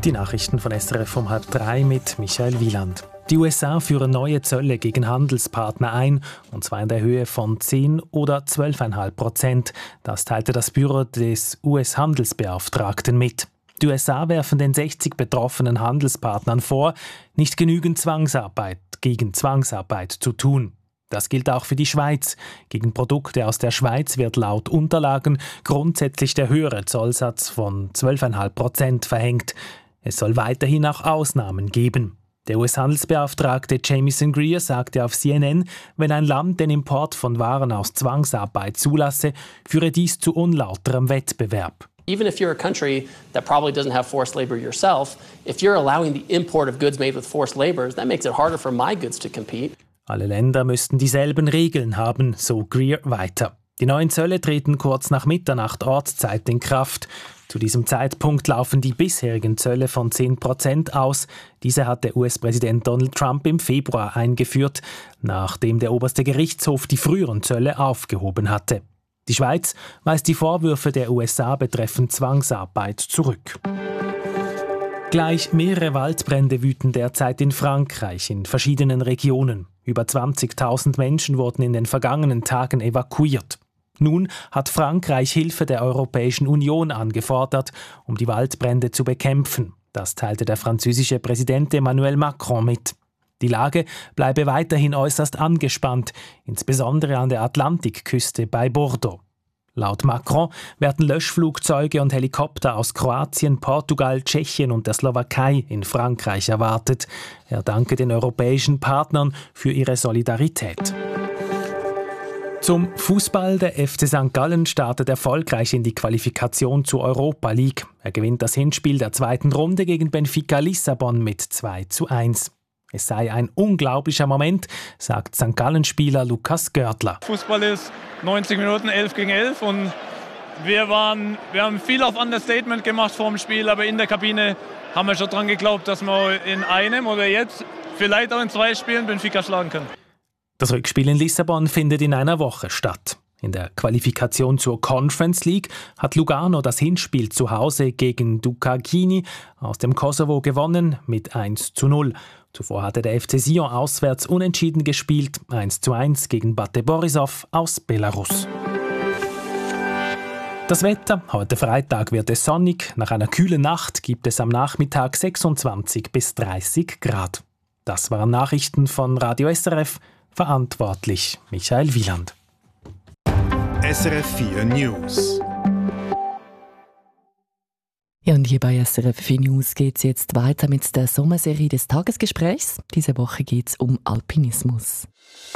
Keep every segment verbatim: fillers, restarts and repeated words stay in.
Die Nachrichten von S R F um halb drei mit Michael Wieland. Die U S A führen neue Zölle gegen Handelspartner ein, und zwar in der Höhe von zehn oder zwölf Komma fünf Prozent. Das teilte das Büro des U S-Handelsbeauftragten mit. Die U S A werfen den sechzig betroffenen Handelspartnern vor, nicht genügend Zwangsarbeit gegen Zwangsarbeit zu tun. Das gilt auch für die Schweiz. Gegen Produkte aus der Schweiz wird laut Unterlagen grundsätzlich der höhere Zollsatz von zwölf Komma fünf Prozent verhängt. Es soll weiterhin auch Ausnahmen geben. Der U S-Handelsbeauftragte Jamieson Greer sagte auf C N N, wenn ein Land den Import von Waren aus Zwangsarbeit zulasse, führe dies zu unlauterem Wettbewerb. Even if you're a country that probably doesn't have forced labor yourself, if you're allowing the import of goods made with forced labor, that makes it harder for my goods to compete. Alle Länder müssten dieselben Regeln haben, so Greer weiter. Die neuen Zölle treten kurz nach Mitternacht Ortszeit in Kraft. Zu diesem Zeitpunkt laufen die bisherigen Zölle von zehn Prozent aus. Diese hat der U S-Präsident Donald Trump im Februar eingeführt, nachdem der oberste Gerichtshof die früheren Zölle aufgehoben hatte. Die Schweiz weist die Vorwürfe der U S A betreffend Zwangsarbeit zurück. Gleich mehrere Waldbrände wüten derzeit in Frankreich in verschiedenen Regionen. Über zwanzigtausend Menschen wurden in den vergangenen Tagen evakuiert. Nun hat Frankreich Hilfe der Europäischen Union angefordert, um die Waldbrände zu bekämpfen. Das teilte der französische Präsident Emmanuel Macron mit. Die Lage bleibe weiterhin äußerst angespannt, insbesondere an der Atlantikküste bei Bordeaux. Laut Macron werden Löschflugzeuge und Helikopter aus Kroatien, Portugal, Tschechien und der Slowakei in Frankreich erwartet. Er danke den europäischen Partnern für ihre Solidarität. Zum Fußball. Der F C Sankt Gallen startet erfolgreich in die Qualifikation zur Europa League. Er gewinnt das Hinspiel der zweiten Runde gegen Benfica Lissabon mit zwei zu eins. Es sei ein unglaublicher Moment, sagt Sankt Gallen-Spieler Lukas Görtler. Fußball ist neunzig Minuten, elf gegen elf und wir, waren, wir haben viel auf Understatement gemacht vor dem Spiel, aber in der Kabine haben wir schon dran geglaubt, dass wir in einem oder jetzt vielleicht auch in zwei Spielen Benfica schlagen können. Das Rückspiel in Lissabon findet in einer Woche statt. In der Qualifikation zur Conference League hat Lugano das Hinspiel zu Hause gegen Ducagini aus dem Kosovo gewonnen mit eins zu null. Zuvor hatte der F C Sion auswärts unentschieden gespielt, eins zu eins gegen Bate Borisov aus Belarus. Das Wetter: Heute Freitag wird es sonnig. Nach einer kühlen Nacht gibt es am Nachmittag sechsundzwanzig bis dreißig Grad. Das waren Nachrichten von Radio S R F. Verantwortlich Michael Wieland. S R F vier News. Ja, und hier bei S R F vier News geht es jetzt weiter mit der Sommerserie des Tagesgesprächs. Diese Woche geht es um Alpinismus.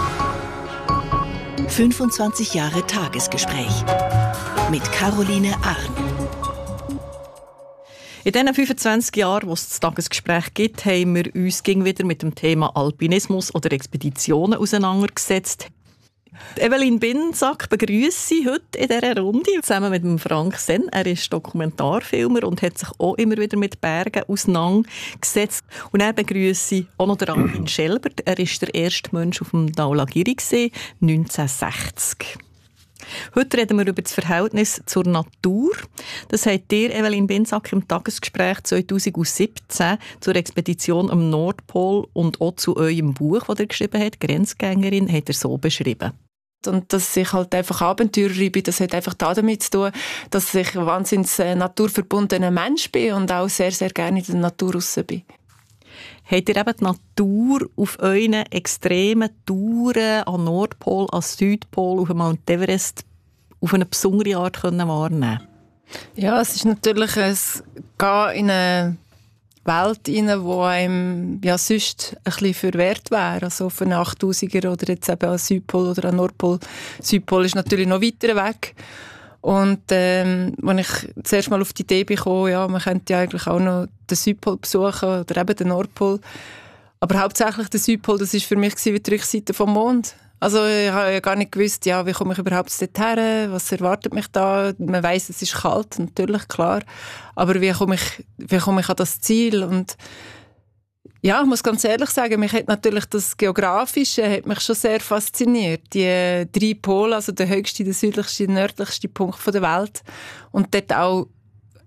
fünfundzwanzig Jahre Tagesgespräch mit Caroline Arn. In diesen fünfundzwanzig Jahren, wo es das Tagesgespräch gibt, haben wir uns wieder mit dem Thema Alpinismus oder Expeditionen auseinandergesetzt. Evelyn Binsack begrüsse ich heute in dieser Runde zusammen mit dem Frank Senn. Er ist Dokumentarfilmer und hat sich auch immer wieder mit Bergen auseinandergesetzt. Und er begrüsse auch noch den Armin Schelbert. Er ist der erste Mensch auf dem Daulagiri neunzehnhundertsechzig. Heute reden wir über das Verhältnis zur Natur. Das habt ihr, Evelyn Binsack, im Tagesgespräch zweitausendsiebzehn zur Expedition am Nordpol und auch zu eurem Buch, das ihr geschrieben habt, «Grenzgängerin», habt ihr so beschrieben. Und dass ich halt einfach Abenteurerin bin, das hat einfach damit zu tun, dass ich ein wahnsinnig naturverbundener Mensch bin und auch sehr, sehr gerne in der Natur raus bin. Habt ihr eben die Natur auf euren extremen Touren am Nordpol, am Südpol, auf dem Mount Everest auf eine besondere Art wahrnehmen? Ja, es ist natürlich ein Gehen in eine Welt rein, die einem ja sonst ein bisschen verwehrt wäre. Also auf einen achttausiger oder jetzt eben an Südpol oder an Nordpol. Südpol ist natürlich noch weiter weg. Und ähm, als ich zuerst mal auf die Idee bekam, ja, man könnte ja eigentlich auch noch den Südpol besuchen oder eben den Nordpol. Aber hauptsächlich der Südpol, das war für mich wie die Rückseite vom Mond. Also ich habe ja gar nicht gewusst, ja, wie komme ich überhaupt dorthin, was erwartet mich da. Man weiss, es ist kalt, natürlich, klar. Aber wie komme ich, wie komme ich an das Ziel? Und ja, ich muss ganz ehrlich sagen, mich hat natürlich das Geografische hat mich schon sehr fasziniert. Die drei Pole, also der höchste, der südlichste, der nördlichste Punkt der Welt. Und dort auch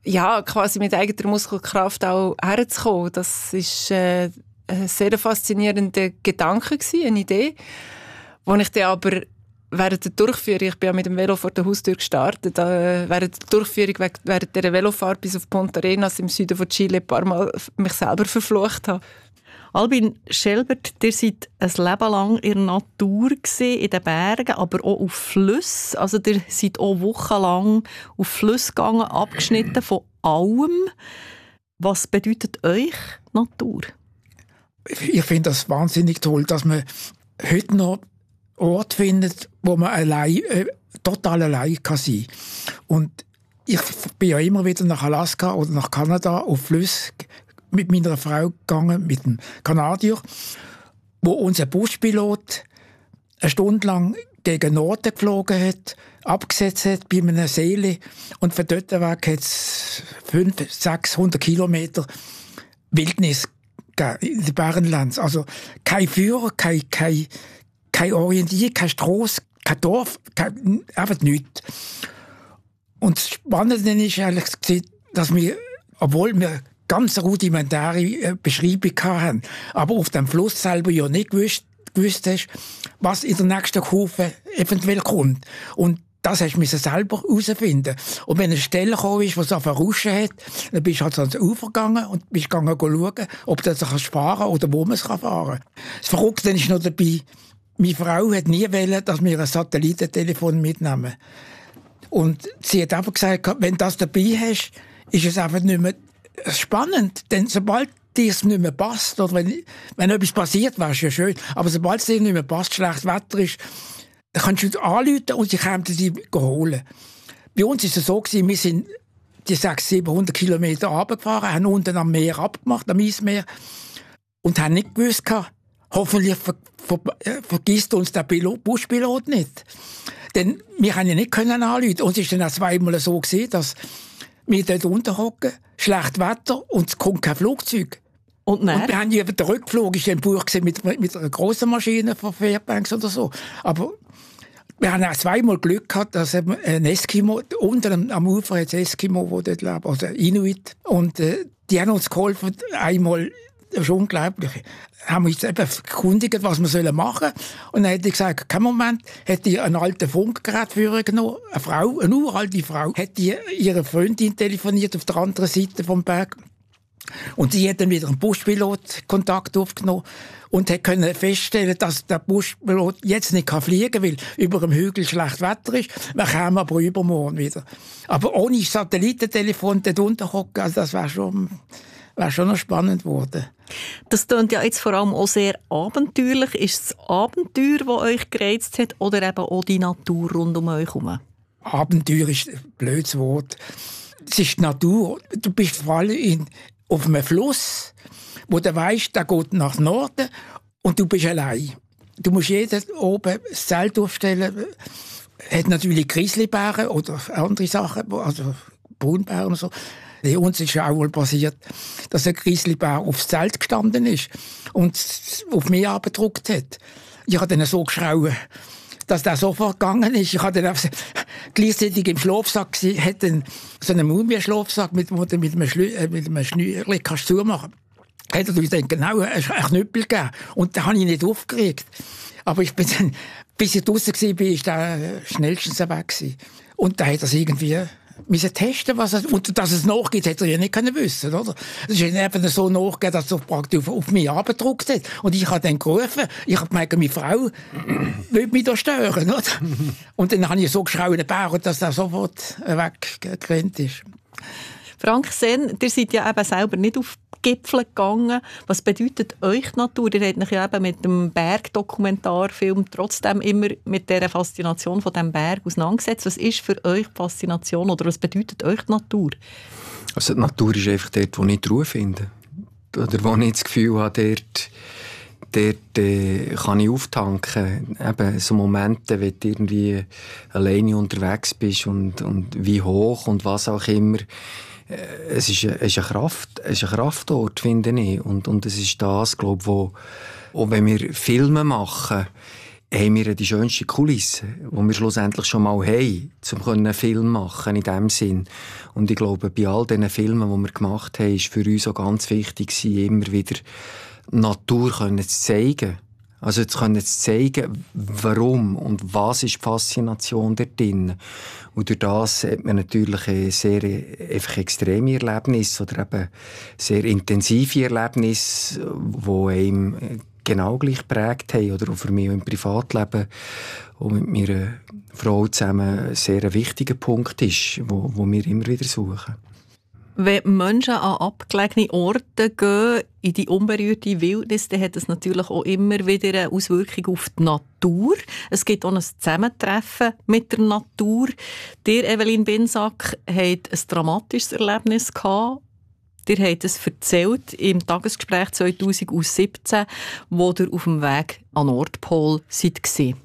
ja, quasi mit eigener Muskelkraft auch herzukommen. Das ist äh, ein sehr faszinierender Gedanke gewesen, eine Idee, wo ich dann aber während der Durchführung, ich bin ja mit dem Velo vor der Haustür gestartet, äh, während der Durchführung, während dieser Velofahrt bis auf Punta Arenas im Süden von Chile ein paar Mal mich selber verflucht habe. Albin Schelbert, ihr seid ein Leben lang in der Natur gewesen, in den Bergen, aber auch auf Flüssen. Also ihr seid auch wochenlang auf Flüsse gegangen, abgeschnitten von allem. Was bedeutet euch Natur? Ich finde das wahnsinnig toll, dass man heute noch Ort findet, wo man allein, äh, total allein kann sein. Und ich bin ja immer wieder nach Alaska oder nach Kanada auf Flüsse mit meiner Frau gegangen, mit dem Kanadier, wo unser Buspilot eine Stunde lang gegen Norden geflogen hat, abgesetzt hat bei einem Seele und von dort weg hat es fünfhundert, sechshundert Kilometer Wildnis in den Bergenlands. Also kein Führer, kein, kein, keine Orientierung, keine Strasse, kein Dorf, kein, einfach nichts. Und das Spannende ist eigentlich, dass wir, obwohl wir ganz rudimentäre Beschreibung hatten, aber auf dem Fluss selber ja nicht gewusst, gewusst hast, was in der nächsten Kurve eventuell kommt. Und das hast du selber herausfinden. Und wenn eine Stelle gekommen ist, die es verruschen hat, dann bist du halt ans Ufer gegangen und bist gegangen schauen, ob du das fahren kann oder wo man es fahren kann. Das Verrückte ist noch dabei, meine Frau hat nie wollen, dass wir ein Satellitentelefon mitnehmen. Und sie hat einfach gesagt, wenn du das dabei hast, ist es einfach nicht mehr spannend. Denn sobald dir es nicht mehr passt, oder wenn, wenn etwas passiert, wäre es ja schön, aber sobald es dir nicht mehr passt, schlecht Wetter ist, dann kannst du anrufen und sie kommen sie holen. Bei uns war es so gewesen, wir sind die sechshundert, siebenhundert Kilometer runtergefahren, haben unten am Meer abgemacht, am Eismeer, und haben nicht gewusst, hoffentlich ver, ver, äh, vergisst uns der Pilot, Buspilot nicht. Denn wir können ja nicht können anrufen. Und es war dann auch zweimal so gewesen, dass wir dort unten hocken, schlecht Wetter und es kommt kein Flugzeug. Und, und wir haben ja den Rückflug, ist ein Buch mit, mit einer grossen Maschine von Fairbanks oder so. Aber wir haben auch zweimal Glück gehabt, dass ein Eskimo, unten am Ufer hat es Eskimo, die dort leben, also Inuit. Und äh, die haben uns geholfen, einmal, das ist unglaublich, haben wir uns eben erkundigt, was wir machen sollen. Und dann hat die gesagt, kein Moment, hat die einen alten Funkgerät für genommen, eine Frau, eine uralte Frau, hat die ihre Freundin telefoniert auf der anderen Seite vom Berg. Und sie hat dann wieder einen Buspilot Kontakt aufgenommen und hat können feststellen, dass der Buspilot jetzt nicht fliegen kann, weil über dem Hügel schlecht Wetter ist. Wir kommen aber übermorgen wieder. Aber ohne Satellitentelefon dort unterhocken, also das wäre schon, wäre schon noch spannend geworden. Das klingt ja jetzt vor allem auch sehr abenteuerlich. Ist es das Abenteuer, das euch gereizt hat, oder eben auch die Natur rund um euch herum? Abenteuer ist ein blödes Wort. Es ist die Natur. Du bist vor allem in auf einem Fluss, wo du weisst, der geht nach Norden und du bist allein. Du musst jeden oben das Zelt aufstellen. Hat natürlich Grizzlybären oder andere Sachen, also Braunbären und so. Bei uns ist ja auch mal passiert, dass ein Grizzlybär aufs Zelt gestanden ist und auf mich abgedruckt hat. Ich habe dann so geschrauen, dass der sofort gegangen ist. Ich hatte dann gleichzeitig im Schlafsack gesehen, hatte so einen Mumie-Schlafsack, mit, mit einem, Schlü äh, mit einem Schnürchen kannst du zumachen. Hat er uns dann genau einen Knüppel gegeben. Und den habe ich nicht aufgeregt. Aber ich bin dann, bis ich draussen war, war ich da schnellstens weg gewesen. Und da hat er es irgendwie müssen testen, was er, und dass es nachgeht, hätte er ja nicht können wissen, oder? Es ist eben so nachgegeben, dass er praktisch auf, auf mich abgedruckt hat. Und ich habe dann gerufen, ich habe gemeint, meine Frau will mich da stören, oder? Und dann habe ich so geschrauen, Bär, dass er sofort weggerannt ist. Frank Senn, ihr seid ja eben selber nicht auf Gipfel gegangen. Was bedeutet euch die Natur? Ihr habt euch ja eben mit dem Bergdokumentarfilm trotzdem immer mit dieser Faszination von diesem Berg auseinandergesetzt. Was ist für euch die Faszination oder was bedeutet euch die Natur? Also die Natur ist einfach dort, wo ich die Ruhe finde. Oder wo ich das Gefühl habe, dort, dort äh, kann ich auftanken. Eben so Momente, wenn du irgendwie alleine unterwegs bist und, und wie hoch und was auch immer. Es ist, eine, es, ist eine Kraft, es ist ein Kraftort, finde ich. Und, und es ist das, glaube ich, wo, auch wenn wir Filme machen, haben wir die schönste Kulisse, die wir schlussendlich schon mal haben, um einen Film machen in diesem Sinn. Und ich glaube, bei all diesen Filmen, die wir gemacht haben, ist für uns auch ganz wichtig, immer wieder Natur zu zeigen. Also jetzt können zu zeigen, warum und was ist die Faszination dort drin. Und durch das hat man natürlich ein sehr einfach extreme Erlebnisse oder eben sehr intensive Erlebnisse, die einem genau gleich geprägt haben oder auch für mich im Privatleben und mit meiner Frau zusammen ein sehr wichtiger Punkt ist, wo, wo wir immer wieder suchen. Wenn Menschen an abgelegene Orte gehen, in die unberührte Wildnis, dann hat das natürlich auch immer wieder eine Auswirkung auf die Natur. Es gibt auch ein Zusammentreffen mit der Natur. Dir, Evelyn Binsack, habt ein dramatisches Erlebnis gehabt. Ihr habt es erzählt im Tagesgespräch zwanzig siebzehn, wo ihr auf dem Weg an Nordpol seid.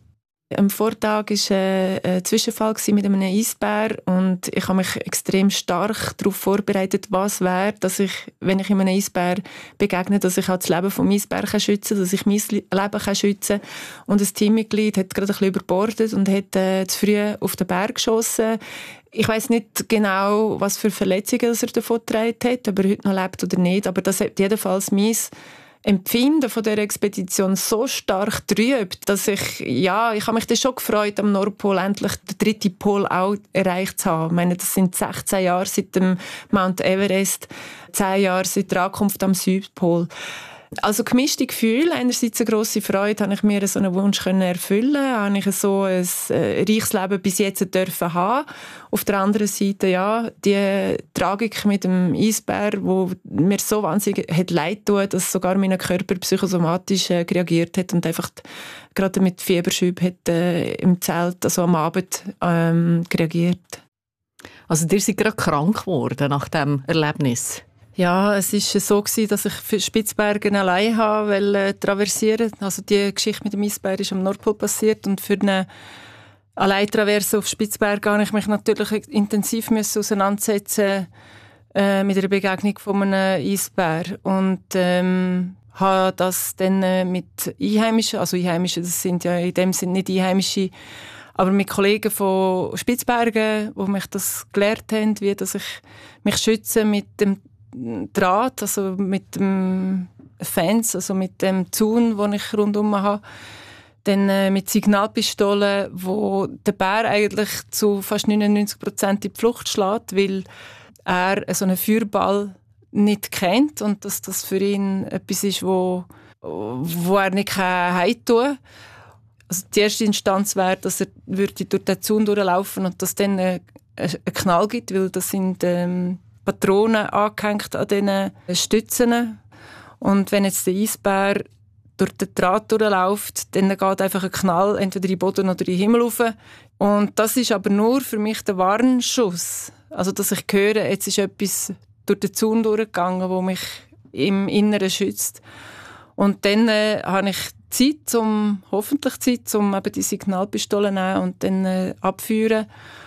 Am Vortag war äh, ein Zwischenfall mit einem Eisbär und ich habe mich extrem stark darauf vorbereitet, was wäre, dass ich, wenn ich einem Eisbär begegne, dass ich auch das Leben vom Eisbär schützen kann, dass ich mein Leben schützen kann. Und ein Teammitglied hat gerade ein bisschen überbordet und hat äh, zu früh auf den Bär geschossen. Ich weiss nicht genau, was für Verletzungen er davon getragen hat, ob er heute noch lebt oder nicht, aber das hat jedenfalls mein Empfinden von der Expedition so stark trübt, dass ich, ja, ich habe mich dann schon gefreut, am Nordpol endlich den dritten Pol auch erreicht zu haben. Ich meine, das sind sechzehn Jahre seit dem Mount Everest, zehn Jahre seit der Ankunft am Südpol. Also gemischte Gefühle. Einerseits eine grosse Freude, habe ich mir so einen Wunsch erfüllen können, habe ich so ein äh, reiches Leben bis jetzt dürfen haben. Auf der anderen Seite, ja, die Tragik mit dem Eisbär, wo mir so wahnsinnig hat leid tut, dass sogar mein Körper psychosomatisch äh, reagiert hat und einfach gerade mit Fieberschüben hat äh, im Zelt, also am Abend, ähm, reagiert. Also ihr seid gerade krank geworden nach diesem Erlebnis? Ja, es war so, dass ich für Spitzbergen allein habe, äh, traversieren. Also die Geschichte mit dem Eisbär ist am Nordpol passiert und für eine Alleintraverse auf Spitzbergen habe ich mich natürlich intensiv müssen auseinandersetzen äh, mit einer Begegnung von einem Eisbär und ähm, habe das dann äh, mit Einheimischen, also Einheimische, das sind ja in dem Sinne nicht Einheimische, aber mit Kollegen von Spitzbergen, die mich das gelehrt haben, wie dass ich mich schütze mit dem Draht, also mit dem Fence, also mit dem Zaun, den ich rundum habe. Dann äh, mit Signalpistolen, wo der Bär eigentlich zu fast neunundneunzig Prozent in die Flucht schlägt, weil er so einen Feuerball nicht kennt und dass das für ihn etwas ist, wo, wo er nicht heimtun kann. Also die erste Instanz wäre, dass er würde durch den Zaun durchlaufen und dass dann äh, einen Knall gibt, weil das sind ähm, Patronen angehängt an diesen Stützen. Und wenn jetzt der Eisbär durch den Draht durchläuft, dann geht einfach ein Knall entweder in den Boden oder in den Himmel rauf. Und das ist aber nur für mich der Warnschuss. Also, dass ich höre, jetzt ist etwas durch den Zaun durchgegangen, das mich im Inneren schützt. Und dann äh, habe ich Zeit, um, hoffentlich Zeit, um eben die Signalpistole zu nehmen und dann äh, abfeuern.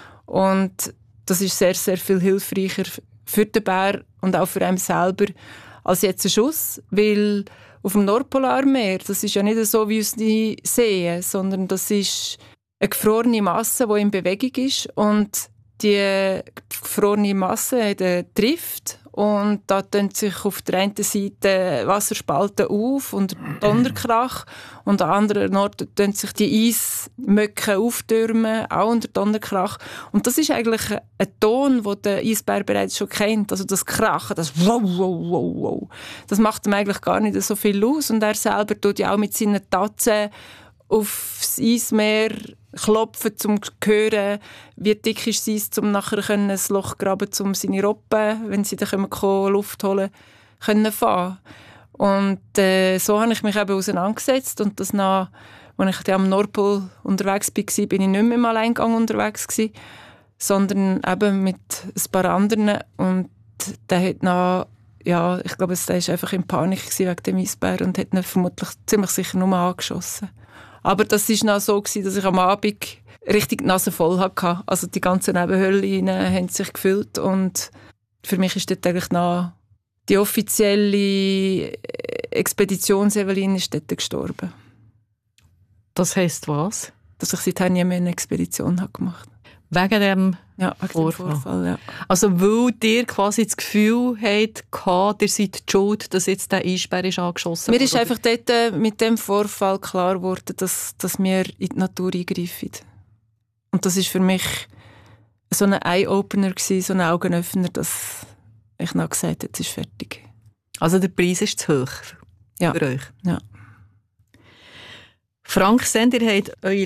Und das ist sehr, sehr viel hilfreicher für den Bär und auch für einen selber als jetzt ein Schuss, weil auf dem Nordpolarmeer, das ist ja nicht so, wie wir es sehen, sondern das ist eine gefrorene Masse, die in Bewegung ist und die gefrorene Masse hat einen Drift und da tun sich auf der einen Seite Wasserspalten auf und Donnerkrach und an anderen Orten tun sich die Eismöcke auftürmen, auch unter Donnerkrach. Und das ist eigentlich ein Ton, den der Eisbär bereits schon kennt. Also das Krachen, das wow, wow, wow, wow. Das macht ihm eigentlich gar nicht so viel aus und er selber tut ja auch mit seinen Tatzen aufs Eismeer klopfen, um zu hören, wie dick ist das Eis, um nachher ein Loch graben, um seine Robben, wenn sie dann kommen, Luft holen können, fahren. Und äh, so habe ich mich eben auseinandergesetzt und das nach, als ich dann am Nordpol unterwegs war, bin ich nicht mehr im Alleingang unterwegs gewesen, sondern eben mit ein paar anderen und der hat nach, ja, ich glaube, der war einfach in Panik wegen dem Eisbär und hat ihn vermutlich ziemlich sicher nur angeschossen. Aber das war noch so, dass ich am Abend richtig die Nase voll hatte. Also die ganzen Nebenhöhlen haben sich gefüllt und für mich ist dort eigentlich noch die offizielle Expeditions-Evelyn ist dort gestorben. Das heisst was? Dass ich seither nie mehr eine Expedition habe gemacht habe. Wegen dem ja, wegen Vorfall? Dem Vorfall ja. Also weil ihr quasi das Gefühl habt, ihr seid schuld, dass jetzt der Eisbär ist angeschossen wurde? Mir ist einfach dort äh, mit dem Vorfall klar geworden, dass, dass wir in die Natur eingreifen. Und das war für mich so ein Eye-Opener, so ein Augenöffner, dass ich noch gesagt habe, jetzt ist fertig. Also der Preis ist zu hoch ja. für euch? Ja. Frank Sender hat eure